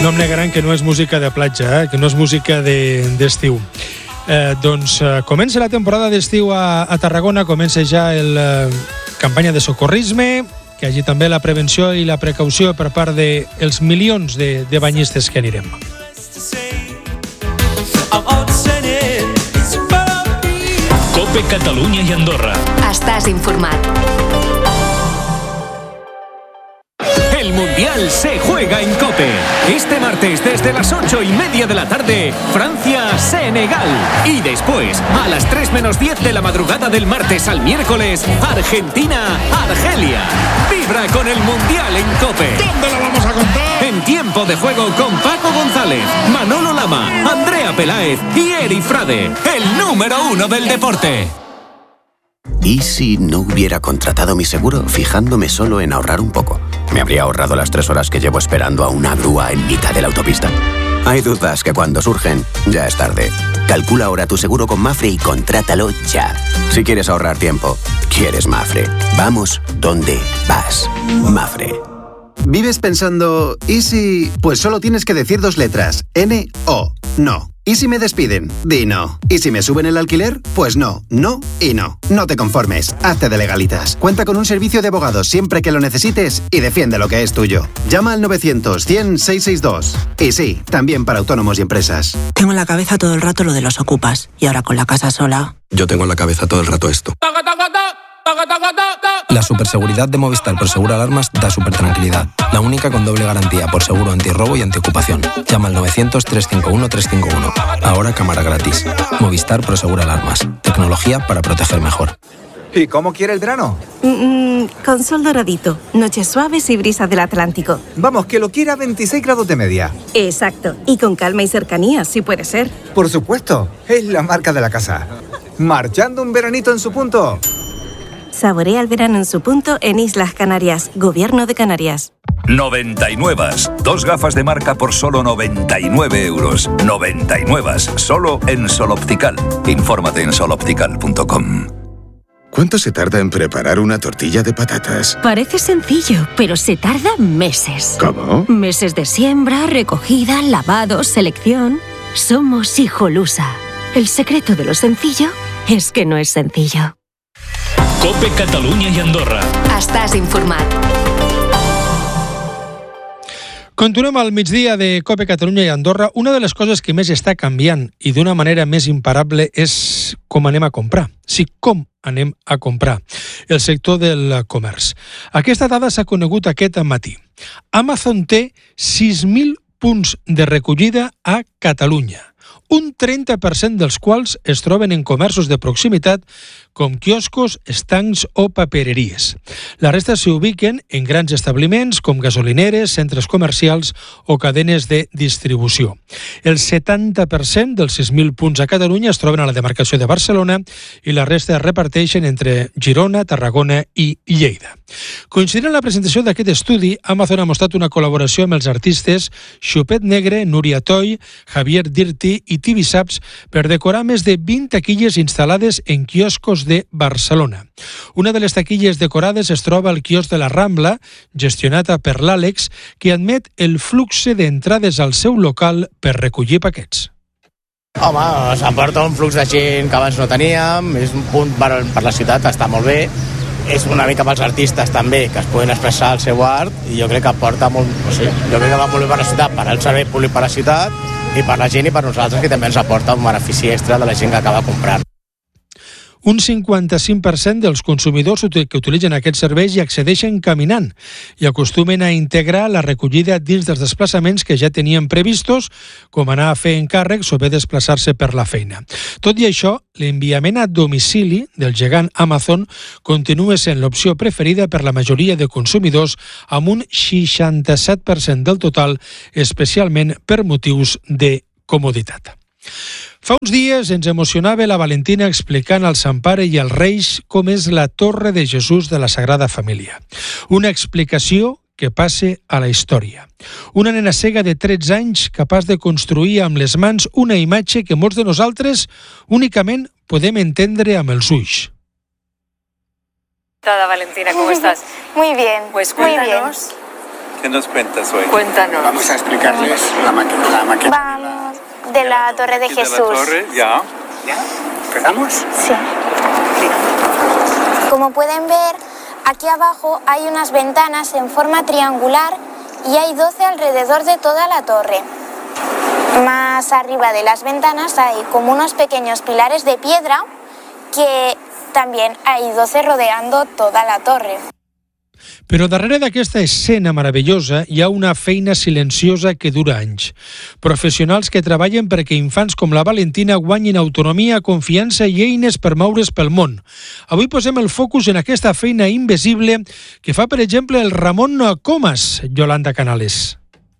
No em negaran que no és música de platja, que no és música d'estiu. Comença la temporada d'estiu a Tarragona, comença ja la campanya de socorrisme, que hi hagi també la prevenció i la precaució per part dels milions de banyistes que anirem. COPE Catalunya i Andorra. Estàs informat. El Mundial se juega en COPE. Este martes desde las 8:30 de la tarde, Francia-Senegal. Y después, a las 3 menos 10 de la madrugada del martes al miércoles, Argentina-Argelia. Vibra con el Mundial en COPE. ¿Dónde lo vamos a contar? En tiempo de juego con Paco González, Manolo Lama, Andrea Peláez y Eri Frade, el número 1 del deporte. ¿Y si no hubiera contratado mi seguro fijándome solo en ahorrar un poco? ¿Me habría ahorrado las 3 horas que llevo esperando a una grúa en mitad de la autopista? Hay dudas que cuando surgen, ya es tarde. Calcula ahora tu seguro con Mafre y contrátalo ya. Si quieres ahorrar tiempo, quieres Mafre. Vamos donde vas. Mafre. ¿Vives pensando, ¿y si...? Pues solo tienes que decir 2 letras. N-O. No. ¿Y si me despiden? Di no. ¿Y si me suben el alquiler? Pues no, no y no. No te conformes. Hazte de legalitas. Cuenta con un servicio de abogados siempre que lo necesites y defiende lo que es tuyo. Llama al 900-100-662. Y sí, también para autónomos y empresas. Tengo en la cabeza todo el rato lo de los ocupas. Y ahora con la casa sola... Yo tengo en la cabeza todo el rato esto. La superseguridad de Movistar Prosegura Alarmas da supertranquilidad. La única con doble garantía por seguro antirrobo y antiocupación. Llama al 900-351-351. Ahora cámara gratis. Movistar Prosegura Alarmas. Tecnología para proteger mejor. ¿Y cómo quiere el verano? Con sol doradito, noches suaves y brisas del Atlántico. Vamos, que lo quiera a 26 grados de media. Exacto. Y con calma y cercanía, si puede ser. Por supuesto. Es la marca de la casa. Marchando un veranito en su punto. Saborea el verano en su punto en Islas Canarias, Gobierno de Canarias. 99. 2 gafas de marca por solo 99 euros. 99. Solo en Sol Optical. Infórmate en soloptical.com. ¿Cuánto se tarda en preparar una tortilla de patatas? Parece sencillo, pero se tarda meses. ¿Cómo? Meses de siembra, recogida, lavado, selección. Somos Hijolusa. El secreto de lo sencillo es que no es sencillo. COPE Catalunya i Andorra. Estàs informat. Continuem al migdia de COPE Catalunya i Andorra. Una de les coses que més està canviant i d'una manera més imparable és com anem a comprar. Sí, com anem a comprar. El sector del comerç. Aquesta dada s'ha conegut aquest matí. Amazon té 6.000 punts de recollida a Catalunya. Un 30% dels quals es troben en comerços de proximitat com quioscos, estancs o papereries. La resta s'ubiquen en grans establiments com gasolineres, centres comercials o cadenes de distribució. El 70% dels 6.000 punts a Catalunya es troben a la demarcació de Barcelona i la resta es reparteixen entre Girona, Tarragona i Lleida. Coincidint en la presentació d'aquest estudi, Amazon ha mostrat una col·laboració amb els artistes Xupet Negre, Núria Toy, Javier Dirti i Tibi Saps per decorar més de 20 taquilles instal·lades en quioscos de Barcelona. Una de les taquilles decorades es troba al quiosc de la Rambla, gestionada per l'Àlex, que admet el flux d'entrades al seu local per recollir paquets. Home, s'aporta un flux de gent que abans no teníem, és un punt per la ciutat, està molt bé, és una mica pels artistes també, que es poden expressar el seu art, i jo crec que aporta molt, jo crec que va molt bé per la ciutat, per al servei públic per la ciutat, i per la gent i per nosaltres, que també ens aporta un benefici extra de la gent que acaba comprant. Un 55% dels consumidors que utilitzen aquests serveis hi accedeixen caminant i acostumen a integrar la recollida dins dels desplaçaments que ja tenien previstos, com anar a fer encàrrecs o bé desplaçar-se per la feina. Tot i això, l'enviament a domicili del gegant Amazon continua sent l'opció preferida per la majoria de consumidors amb un 67% del total, especialment per motius de comoditat. Fa uns dies ens emocionava la Valentina explicant al Sant Pare i als Reis com és la Torre de Jesús de la Sagrada Família. Una explicació que passe a la història. Una nena cega de 13 anys capaç de construir amb les mans una imatge que molts de nosaltres únicament podem entendre amb els ulls. Valentina, ¿cómo estás? Muy bien, Pues muy bien. cuéntanos ¿Qué nos cuentas hoy? Cuéntanos. Vamos a explicarles la maqueta. Vamos de la Torre de Jesús. ¿De la torre? Ya. ¿Empezamos? Sí. Como pueden ver, aquí abajo hay unas ventanas en forma triangular y hay 12 alrededor de toda la torre. Más arriba de las ventanas hay como unos pequeños pilares de piedra que también hay 12 rodeando toda la torre. Però darrere d'aquesta escena meravellosa hi ha una feina silenciosa que dura anys. Professionals que treballen perquè infants com la Valentina guanyin autonomia, confiança i eines per moure's pel món. Avui posem el focus en aquesta feina invisible que fa, per exemple, el Ramon Comas, Yolanda Canales.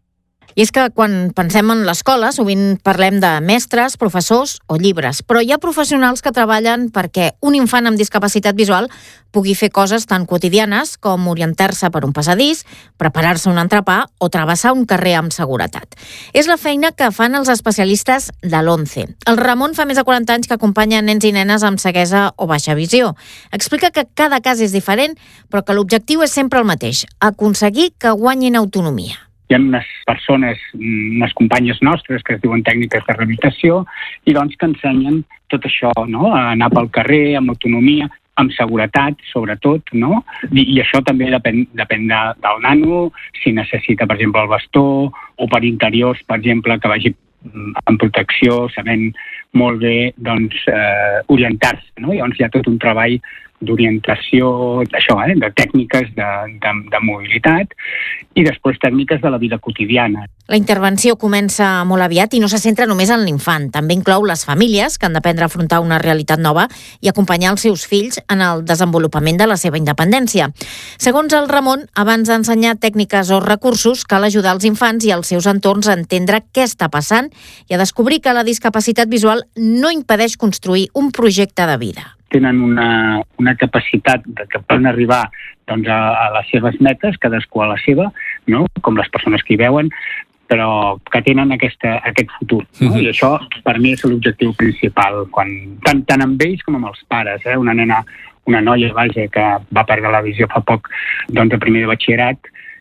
I és que quan pensem en l'escola sovint parlem de mestres, professors o llibres, però hi ha professionals que treballen perquè un infant amb discapacitat visual pugui fer coses tan quotidianes com orientar-se per un passadís, preparar-se un entrepà o travessar un carrer amb seguretat. És la feina que fan els especialistes de l'11. El Ramon fa més de 40 anys que acompanya nens i nenes amb ceguesa o baixa visió. Explica que cada cas és diferent, però que l'objectiu és sempre el mateix, aconseguir que guanyin autonomia. Hi ha unes persones, unes companyes nostres que es diuen tècniques de rehabilitació i doncs que ensenyen tot això, no? A anar pel carrer amb autonomia, amb seguretat, sobretot, no? I això també depèn del nano, si necessita, per exemple, el bastó, o per interiors, per exemple, que vagi amb protecció, sabent molt bé doncs, orientar-se, no? Llavors hi ha tot un treball d'orientació, d'això, de tècniques de mobilitat i després tècniques de la vida quotidiana. La intervenció comença molt aviat i no se centra només en l'infant. També inclou les famílies que han d'aprendre a afrontar una realitat nova i acompanyar els seus fills en el desenvolupament de la seva independència. Segons el Ramon, abans d'ensenyar tècniques o recursos, cal ajudar els infants i els seus entorns a entendre què està passant i a descobrir que la discapacitat visual no impedeix construir un projecte de vida. Tenen una capacitat que poden arribar doncs, a les seves metes, cadascú a la seva, no? Com les persones que hi veuen, però que tenen aquest futur. No? I això, per mi, és l'objectiu principal, tant amb ells com amb els pares. Una noia que va perdre la visió fa poc doncs, a primer de batxillerat,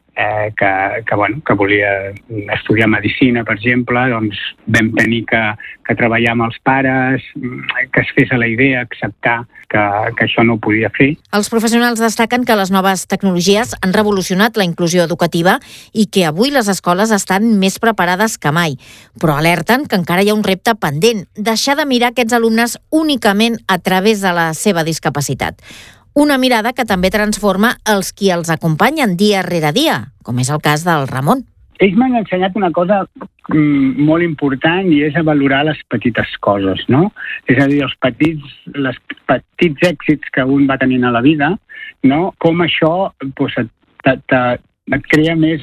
que volia estudiar medicina, per exemple, doncs vam tenir que treballar amb els pares, que es fes a la idea, acceptar que això no ho podia fer. Els professionals destaquen que les noves tecnologies han revolucionat la inclusió educativa i que avui les escoles estan més preparades que mai, però alerten que encara hi ha un repte pendent, deixar de mirar aquests alumnes únicament a través de la seva discapacitat. Una mirada que també transforma els qui els acompanyen dia rere dia, com és el cas del Ramon. Ells m'han ensenyat una cosa molt important i és a valorar les petites coses, no? És a dir, els petits èxits que un va tenint a la vida, no? Com això doncs, et crea més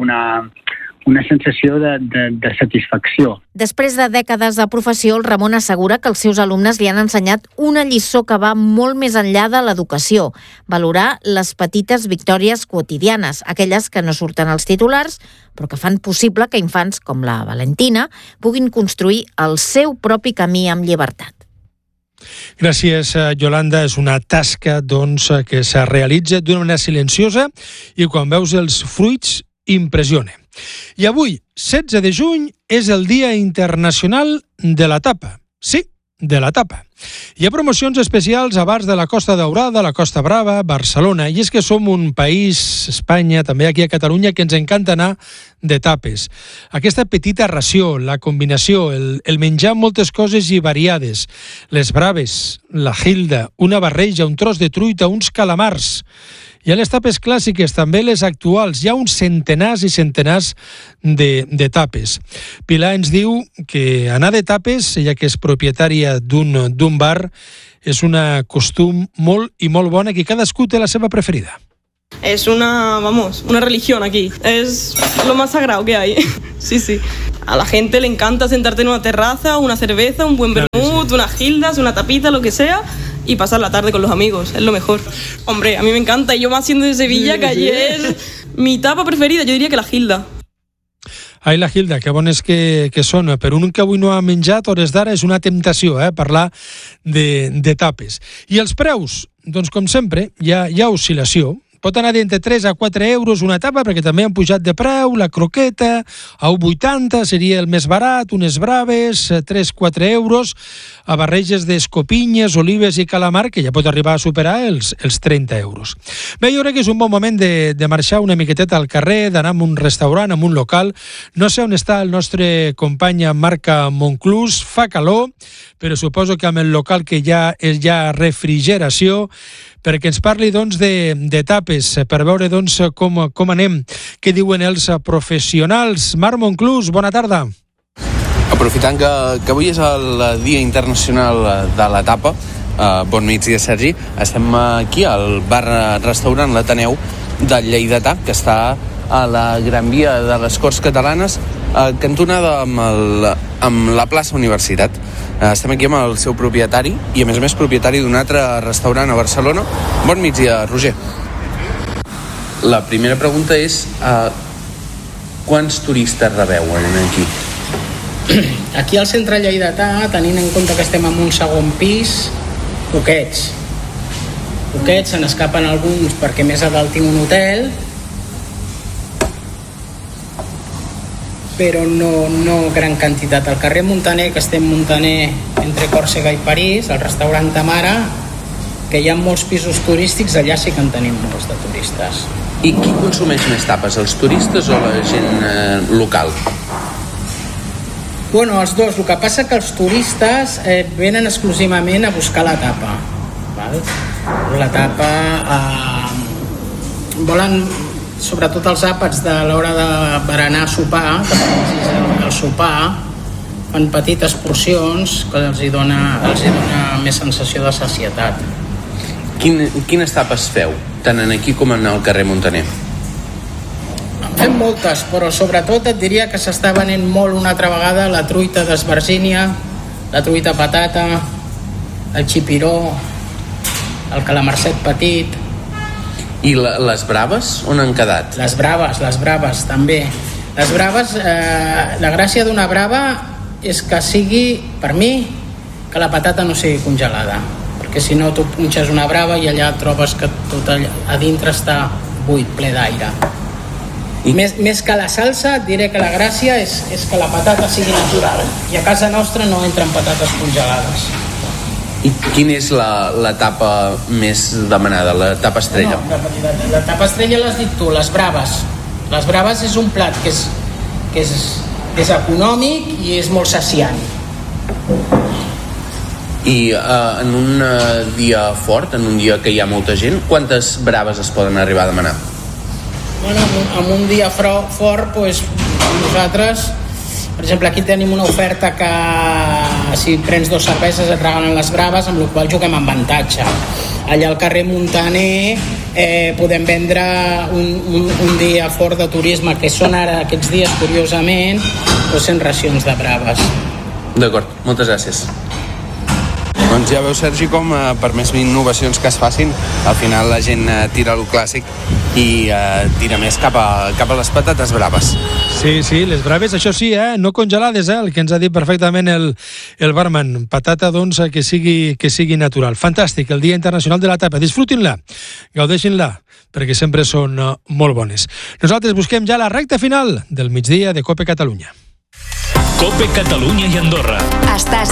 una sensació de satisfacció. Després de dècades de professió, el Ramon assegura que els seus alumnes li han ensenyat una lliçó que va molt més enllà de l'educació, valorar les petites victòries quotidianes, aquelles que no surten als titulars, però que fan possible que infants com la Valentina puguin construir el seu propi camí amb llibertat. Gràcies, Yolanda. És una tasca doncs, que se realitza d'una manera silenciosa i quan veus els fruits impressiona. I avui, 16 de juny, és el Dia Internacional de la Tapa. Sí, de la tapa. Hi ha promocions especials a bars de la Costa Daurada, la Costa Brava, Barcelona, i és que som un país, Espanya, també aquí a Catalunya, que ens encanta anar de tapes. Aquesta petita ració, la combinació, el menjar moltes coses i variades, les braves, la Hilda, una barreja, un tros de truita, uns calamars. Hi ha les tapes clàssiques, també les actuals. Hi ha uns centenars i centenars de tapes. Pilar ens diu que anar de tapes, ella que és propietària d'un bar, és un costum molt i molt bon, que cadascú té la seva preferida. Es una religión aquí. Es lo más sagrado que hay. Sí, sí. A la gente le encanta sentarte en una terraza, una cerveza, un buen vermut, unas gildas, una tapita, lo que sea, y pasar la tarde con los amigos. Es lo mejor. Hombre, a mí me encanta. Y yo más siendo de Sevilla, que allí es mi tapa preferida. Yo diría que la gilda. Ai, la Hilda, que bones que són. Per un que avui no ha menjat, hores d'ara, és una temptació, parlar de tapes. I els preus? Doncs, com sempre, hi ha oscil·lació. pot anar d'entre 3 a 4 euros una tapa, perquè també han pujat de preu, la croqueta, a 1,80 seria el més barat, unes braves, 3-4 euros, a barreges d'escopinyes, olives i calamar, que ja pot arribar a superar els 30 euros. Bé, jo crec que és un bon moment de marxar una miqueteta al carrer, d'anar a un restaurant, a un local. No sé on està el nostre company Marc Monclús, fa calor, però suposo que amb el local que ja és ja refrigeració, perquè ens parli doncs, de tapes, per veure doncs, com anem, què diuen els professionals. Marc Monclús, bona tarda. Aprofitant que avui és el Dia Internacional de la Tapa, bon migdia, Sergi, estem aquí al bar-restaurant L'Ateneu del Lleidatà, que està a la Gran Via de les Corts Catalanes, cantonada amb la plaça Universitat. Estem aquí amb el seu propietari i, a més, propietari d'un altre restaurant a Barcelona. Bon migdia, Roger. La primera pregunta és quants turistes rebeu aquí? Aquí al centre lleidatà, tenint en compte que estem en un segon pis, poquets. Se n'escapen alguns perquè més a dalt tinc un hotel, però no gran quantitat. Al carrer Muntaner, que estem Muntaner entre Còrsega i París, al restaurant Tamara, que hi ha molts pisos turístics, allà sí que en tenim molts de turistes. I qui consumeix més tapes, els turistes o la gent local? Bueno, els dos. El que passa que els turistes venen exclusivament a buscar la tapa. Val? La tapa volen, sobretot els àpats de l'hora de berenar a sopar, que el sopar fan petites porcions que els dona més sensació de sacietat. Quines tapes feu, tant aquí com en el carrer Muntaner? Fem moltes, però sobretot et diria que s'està venent molt una altra vegada la truita d'esvergínia, la truita patata, el xipiró, el calamarset petit. I les braves on han quedat? Les braves també. Les braves, la gràcia d'una brava és que sigui, per mi, que la patata no sigui congelada, perquè si no tu punxes una brava i allà trobes que tot allà, a dintre està buit, ple d'aire. Més que la salsa, et diré que la gràcia és que la patata sigui natural, i a casa nostra no entren patates congelades. I quina és la tapa més demanada, la tapa estrella? No, la tapa estrella l'has dit tu, les braves. Les braves és un plat que és econòmic i és molt saciant. I en un dia fort, en un dia que hi ha molta gent, quantes braves es poden arribar a demanar? Bueno, en un dia fort, doncs, nosaltres... Per exemple, aquí tenim una oferta que si prens 2 cerveses et regalen les braves, amb la qual juguem amb avantatge. Allà al carrer Muntaner podem vendre un dia fort de turisme, que són ara aquests dies, curiosament, 200 racions de braves. D'acord, moltes gràcies. Doncs ja veus, Sergi, com per més innovacions que es facin, al final la gent tira lo clàssic i tira més cap a les patates braves. Sí, les braves, això sí, no congelades, el que ens ha dit perfectament el barman. Patata, doncs, que sigui natural. Fantàstic, el Dia Internacional de la Tapa. Disfrutin-la, gaudeixin-la, perquè sempre són molt bones. Nosaltres busquem ja la recta final del migdia de COPE Catalunya. COPE Catalunya i Andorra. Estàs